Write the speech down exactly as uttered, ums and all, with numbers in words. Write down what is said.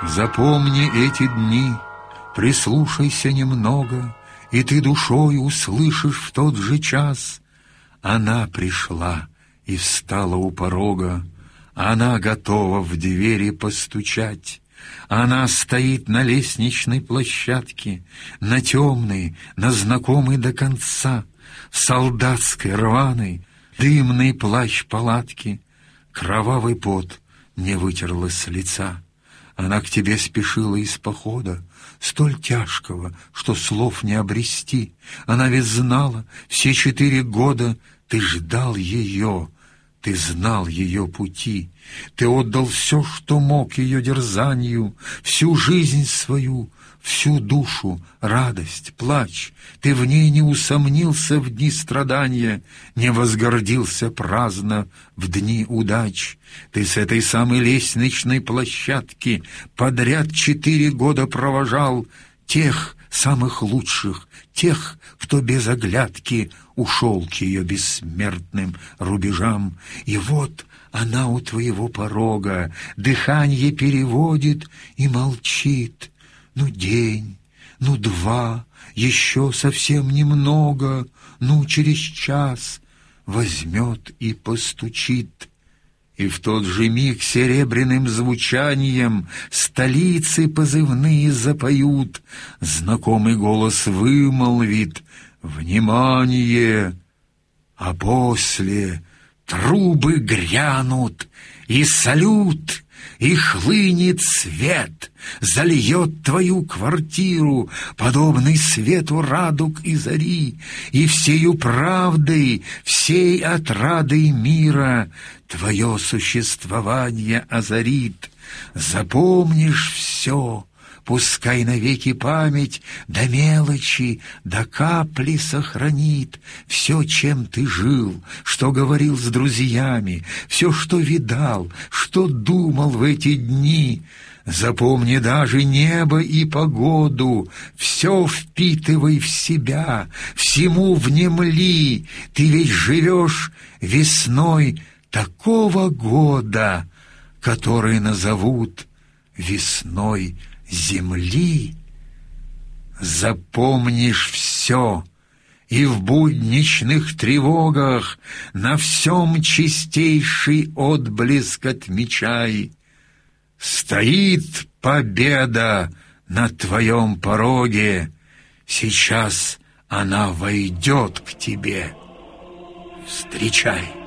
Запомни эти дни, прислушайся немного, и ты душой услышишь в тот же час. Она пришла и встала у порога, она готова в двери постучать. Она стоит на лестничной площадке, на темной, на знакомой до конца, в солдатской рваной, дымный плащ палатки. Кровавый пот не вытерла с лица. Она к тебе спешила из похода, столь тяжкого, что слов не обрести. Она ведь знала, все четыре года ты ждал ее, ты знал ее пути. Ты отдал все, что мог ее дерзанию, всю жизнь свою, всю душу, радость, плач. Ты в ней не усомнился в дни страдания, не возгордился праздно в дни удач. Ты с этой самой лестничной площадки подряд четыре года провожал тех самых лучших, тех, кто без оглядки ушел к ее бессмертным рубежам. И вот она у твоего порога, дыханье переводит и молчит. Ну, день, ну, два, еще совсем немного, ну, через час возьмет и постучит. И в тот же миг серебряным звучанием столицы позывные запоют, знакомый голос вымолвит: «Внимание!» А после трубы грянут, и салют, и хлынет свет, зальет твою квартиру, подобный свету радуг и зари, и всею правдой, всей отрадой мира твое существование озарит. Запомнишь все, пускай навеки память до мелочи, до капли сохранит все, чем ты жил, что говорил с друзьями, все, что видал, что думал в эти дни. Запомни даже небо и погоду, все впитывай в себя, всему внемли. Ты ведь живешь весной такого года, который назовут весной земли. Запомнишь все, и в будничных тревогах на всем чистейший отблеск отмечай. Стоит победа на твоем пороге, сейчас она войдет к тебе. Встречай.